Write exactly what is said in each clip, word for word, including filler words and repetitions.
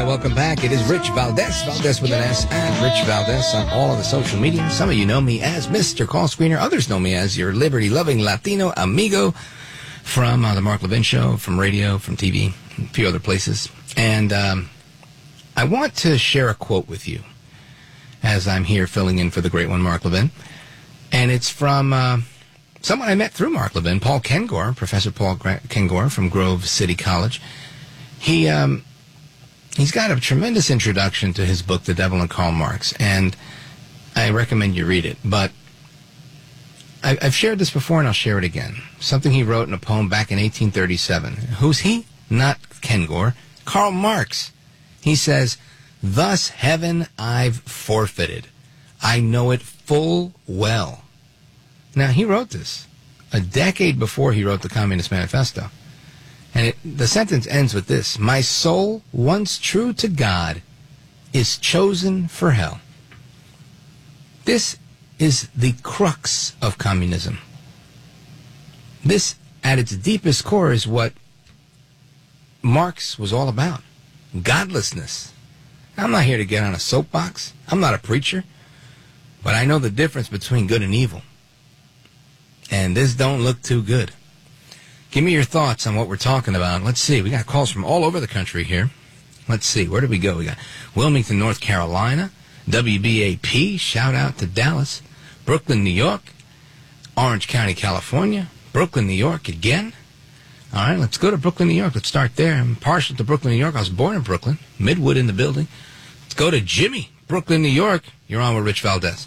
there. Welcome back. It is Rich Valdez, Valdez with an S, and Rich Valdez on all of the social media. Some of you know me as Mister Call Screener. Others know me as your liberty-loving Latino amigo from uh, the Mark Levin Show, from radio, from T V, a few other places. And um, I want to share a quote with you as I'm here filling in for the great one, Mark Levin. And it's from uh, someone I met through Mark Levin, Paul Kengor, Professor Paul Kengor from Grove City College. He... Um, He's got a tremendous introduction to his book, The Devil and Karl Marx, and I recommend you read it. But I, I've shared this before, and I'll share it again. Something he wrote in a poem back in eighteen thirty-seven. Who's he? Not Kengor. Karl Marx. He says, "Thus heaven I've forfeited. I know it full well." Now, he wrote this a decade before he wrote the Communist Manifesto. And it, the sentence ends with this: "My soul, once true to God, is chosen for hell." This is the crux of communism. This, at its deepest core, is what Marx was all about. Godlessness. I'm not here to get on a soapbox. I'm not a preacher. But I know the difference between good and evil. And this don't look too good. Give me your thoughts on what we're talking about. Let's see. We got calls from all over the country here. Let's see. Where did we go? We got Wilmington, North Carolina, W B A P, shout out to Dallas, Brooklyn, New York, Orange County, California, Brooklyn, New York again. All right, let's go to Brooklyn, New York. Let's start there. I'm partial to Brooklyn, New York. I was born in Brooklyn. Midwood in the building. Let's go to Jimmy, Brooklyn, New York. You're on with Rich Valdez.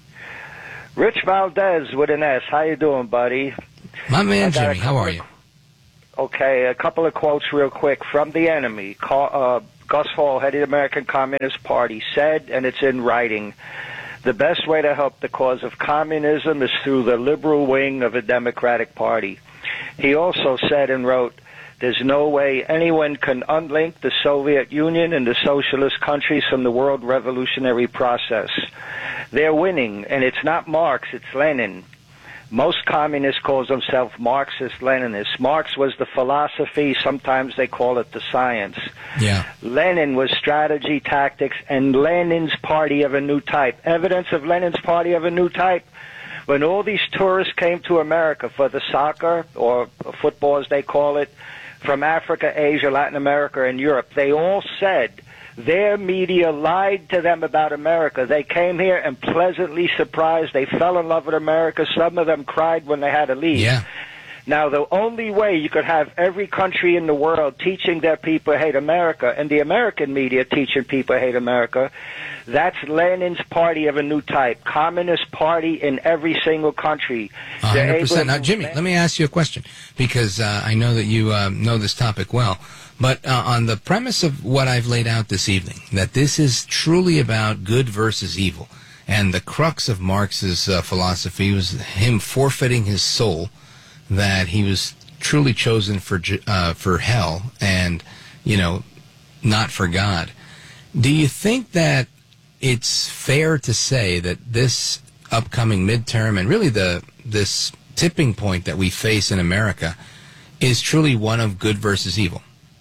Rich Valdez with an S. How you doing, buddy? My man, Jimmy, how are you? Okay, a couple of quotes real quick from the enemy. Uh, Gus Hall, head of the American Communist Party, said, and it's in writing, "The best way to help the cause of communism is through the liberal wing of a Democratic Party." He also said and wrote, "There's no way anyone can unlink the Soviet Union and the socialist countries from the world revolutionary process. They're winning, and it's not Marx, it's Lenin. Most communists call themselves Marxist-Leninists. Marx was the philosophy. Sometimes they call it the science. Yeah. Lenin was strategy, tactics, and Lenin's party of a new type." Evidence of Lenin's party of a new type? When all these tourists came to America for the soccer, or football as they call it, from Africa, Asia, Latin America, and Europe, they all said their media lied to them about America. They came here and pleasantly surprised. They fell in love with America. Some of them cried when they had to leave. Yeah. Now, the only way you could have every country in the world teaching their people hate America, and the American media teaching people hate America, that's Lenin's party of a new type. Communist party in every single country. one hundred percent. Now, Jimmy, let me ask you a question, because uh, I know that you uh, know this topic well. But uh, on the premise of what I've laid out this evening, that this is truly about good versus evil, and the crux of Marx's uh, philosophy was him forfeiting his soul, that he was truly chosen for uh, for hell and, you know, not for God. Do you think that it's fair to say that this upcoming midterm and really the this tipping point that we face in America is truly one of good versus evil?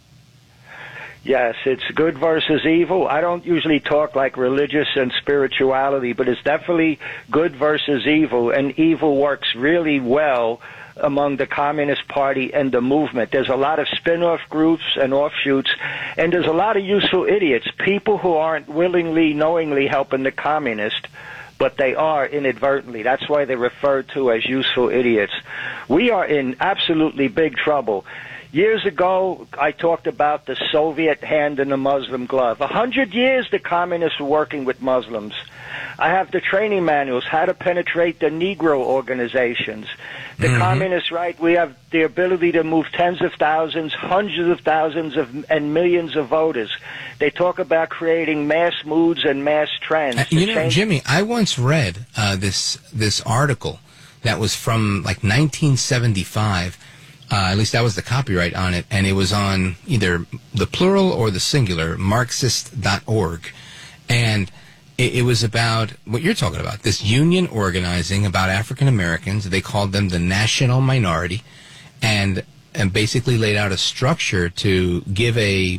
Yes, it's good versus evil. I don't usually talk like religious and spirituality, but it's definitely good versus evil, and evil works really well among the Communist Party and the movement. There's a lot of spin-off groups and offshoots, and there's a lot of useful idiots, people who aren't willingly, knowingly helping the communist, but they are inadvertently. That's why they're referred to as useful idiots. We are in absolutely big trouble. Years ago, I talked about the Soviet hand in the Muslim glove. A hundred years the communists were working with Muslims. I have the training manuals, how to penetrate the Negro organizations. The mm-hmm. communists, right, we have the ability to move tens of thousands, hundreds of thousands of, and millions of voters. They talk about creating mass moods and mass trends. Uh, you know, change- Jimmy, I once read uh, this this article that was from like nineteen seventy-five. Uh, at least that was the copyright on it, and it was on either the plural or the singular, Marxist dot org. And it, it was about what you're talking about, this union organizing about African Americans. They called them the national minority, and, and basically laid out a structure to give a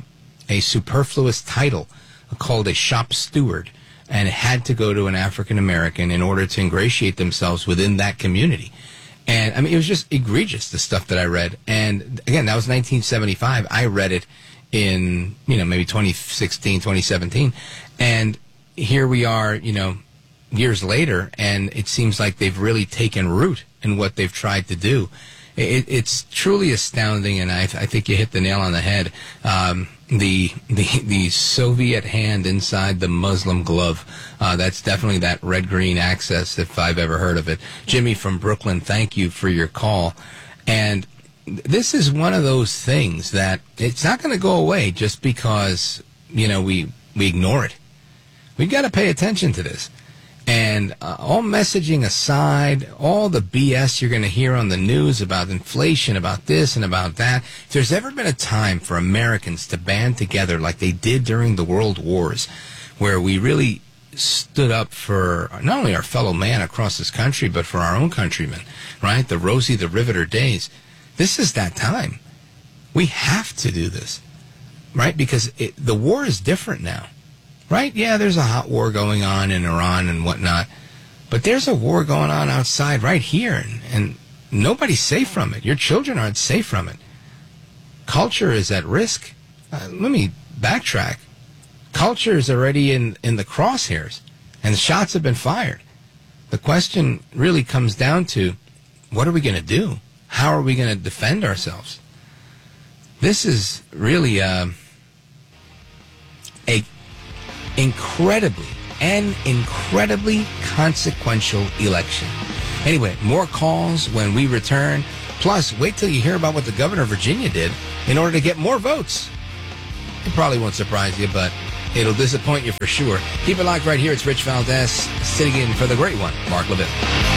a superfluous title called a shop steward, and it had to go to an African American in order to ingratiate themselves within that community. And I mean, it was just egregious, the stuff that I read. And again, that was nineteen seventy-five. I read it in, you know, maybe twenty sixteen, twenty seventeen. And here we are, you know, years later, and it seems like they've really taken root in what they've tried to do. It, it's truly astounding, and I, I think you hit the nail on the head. Um, the the the Soviet hand inside the Muslim glove. Uh, that's definitely that red-green axis, if I've ever heard of it. Jimmy from Brooklyn, thank you for your call. And this is one of those things that it's not going to go away just because, you know, we, we ignore it. We've got to pay attention to this. And uh, all messaging aside, all the B S you're going to hear on the news about inflation, about this and about that, if there's ever been a time for Americans to band together like they did during the World Wars, where we really stood up for not only our fellow man across this country, but for our own countrymen, right? The Rosie the Riveter days. This is that time. We have to do this, right? Because it, the war is different now. Right? Yeah, there's a hot war going on in Iran and whatnot. But there's a war going on outside right here, and, and nobody's safe from it. Your children aren't safe from it. Culture is at risk. Uh, let me backtrack. Culture is already in, in the crosshairs, and the shots have been fired. The question really comes down to, what are we going to do? How are we going to defend ourselves? This is really uh, a... incredibly and incredibly consequential election. Anyway, more calls when we return. Plus, wait till you hear about what the governor of Virginia did in order to get more votes. It probably won't surprise you, but it'll disappoint you for sure. Keep it locked right here. It's Rich Valdez sitting in for the great one, Mark Levin.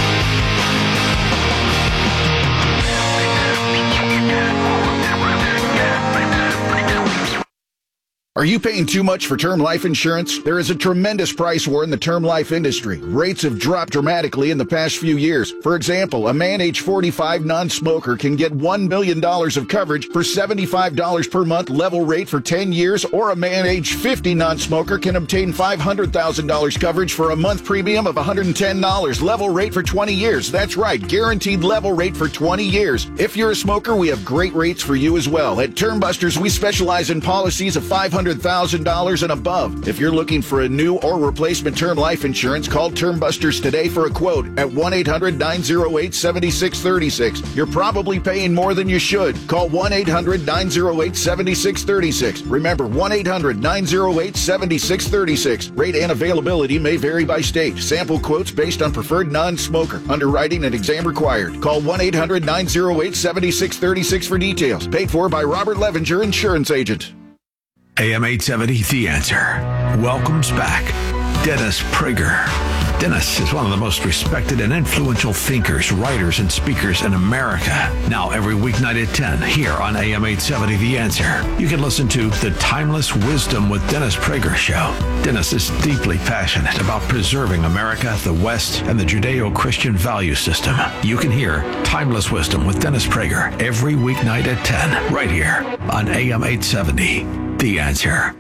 Are you paying too much for term life insurance? There is a tremendous price war in the term life industry. Rates have dropped dramatically in the past few years. For example, a man age forty-five non-smoker can get one million dollars of coverage for seventy-five dollars per month level rate for ten years, or a man age fifty non-smoker can obtain five hundred thousand dollars coverage for a month premium of one hundred ten dollars level rate for twenty years. That's right, guaranteed level rate for twenty years. If you're a smoker, we have great rates for you as well. At Term Busters, we specialize in policies of five hundred thousand dollars and above. If you're looking for a new or replacement term life insurance, call Term Busters today for a quote at one eight hundred nine oh eight seven six three six. You're probably paying more than you should. Call one eight hundred nine oh eight seven six three six. Remember, one eight hundred nine oh eight seven six three six. Rate and availability may vary by state. Sample quotes based on preferred non-smoker. Underwriting and exam required. Call one eight hundred nine oh eight seven six three six for details. Paid for by Robert Levinger, insurance agent. A M eight seventy, The Answer, welcomes back Dennis Prager. Dennis is one of the most respected and influential thinkers, writers, and speakers in America. Now every weeknight at ten here on A M eight seventy, The Answer, you can listen to The Timeless Wisdom with Dennis Prager show. Dennis is deeply passionate about preserving America, the West, and the Judeo-Christian value system. You can hear Timeless Wisdom with Dennis Prager every weeknight at ten right here on A M eight seventy, The Answer.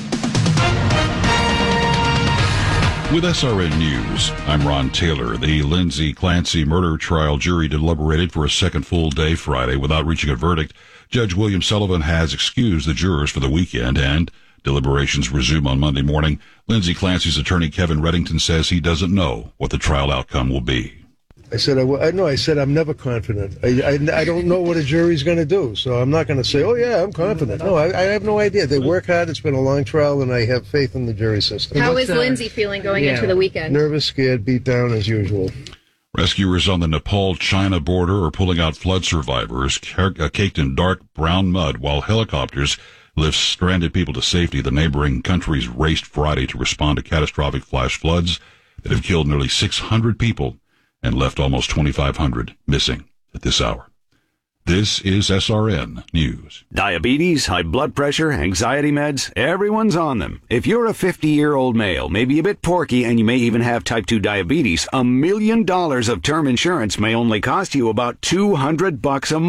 With S R N News, I'm Ron Taylor. The Lindsay Clancy murder trial jury deliberated for a second full day Friday without reaching a verdict. Judge William Sullivan has excused the jurors for the weekend, and deliberations resume on Monday morning. Lindsay Clancy's attorney Kevin Reddington says he doesn't know what the trial outcome will be. I said, I, w- I know, I said I'm never confident. I, I, I don't know what a jury's going to do, so I'm not going to say, oh, yeah, I'm confident. No, I, I have no idea. They work hard. It's been a long trial, and I have faith in the jury system. How is Lindsay feeling going yeah. into the weekend? Nervous, scared, beat down as usual. Rescuers on the Nepal-China border are pulling out flood survivors caked in dark brown mud while helicopters lift stranded people to safety. The neighboring countries raced Friday to respond to catastrophic flash floods that have killed nearly six hundred people and left almost twenty-five hundred missing at this hour. This is S R N News. Diabetes, high blood pressure, anxiety meds, everyone's on them. If you're a fifty-year-old male, maybe a bit porky, and you may even have type two diabetes, a million dollars of term insurance may only cost you about two hundred bucks a month.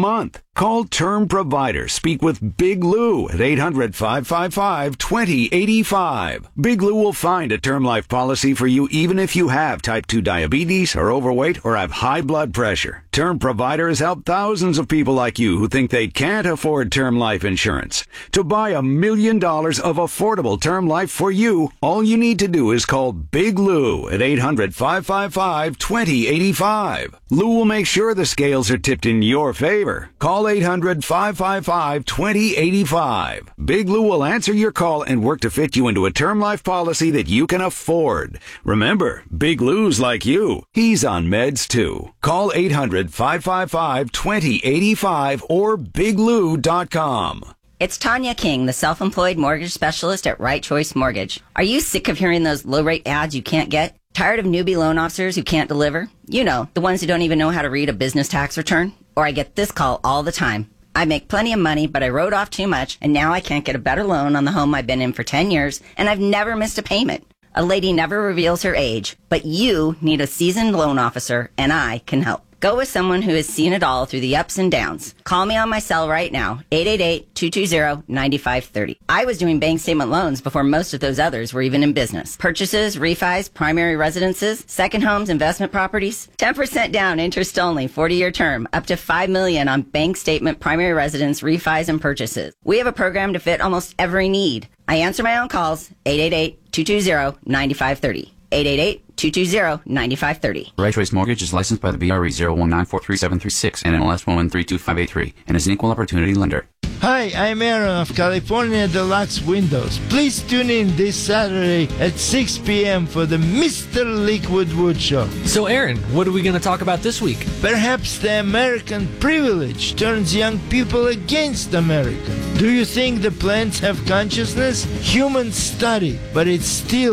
Call Term Provider. Speak with Big Lou at eight hundred, five five five, two zero eight five. Big Lou will find a term life policy for you even if you have type two diabetes, are overweight, or have high blood pressure. Term Provider has helped thousands of people like you who think they can't afford term life insurance. To buy a million dollars of affordable term life for you, all you need to do is call Big Lou at eight hundred, five five five, two zero eight five. Lou will make sure the scales are tipped in your favor. Call eight hundred, five five five, two zero eight five. Big Lou will answer your call and work to fit you into a term life policy that you can afford. Remember, Big Lou's like you. He's on meds too. Call eight hundred, five five five, two zero eight five or big lou dot com. It's Tanya King, the self-employed mortgage specialist at Right Choice Mortgage. Are you sick of hearing those low-rate ads you can't get? Tired of newbie loan officers who can't deliver? You know, the ones who don't even know how to read a business tax return? Or I get this call all the time. I make plenty of money, but I wrote off too much, and now I can't get a better loan on the home I've been in for ten years, and I've never missed a payment. A lady never reveals her age, but you need a seasoned loan officer, and I can help. Go with someone who has seen it all through the ups and downs. Call me on my cell right now, eight eight eight, two two zero, nine five three zero. I was doing bank statement loans before most of those others were even in business. Purchases, refis, primary residences, second homes, investment properties. ten percent down, interest only, forty-year term, up to five million dollars on bank statement, primary residence, refis, and purchases. We have a program to fit almost every need. I answer my own calls, eight eight eight, two two zero, nine five three zero. eight eight eight, two two zero, nine five three zero. Right Choice Mortgage is licensed by the B R E zero one nine four three seven three six and N L S one one three two five eight three and is an equal opportunity lender. Hi, I'm Aaron of California Deluxe Windows. Please tune in this Saturday at six p.m. for the Mister Liquid Wood Show. So, Aaron, what are we going to talk about this week? Perhaps the American privilege turns young people against America. Do you think the plants have consciousness? Humans study, but it's still